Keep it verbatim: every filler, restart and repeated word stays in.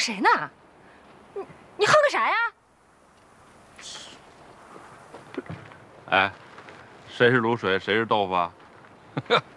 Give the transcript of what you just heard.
谁呢？你你哼个啥呀？ 哎，谁是卤水，谁是豆腐啊？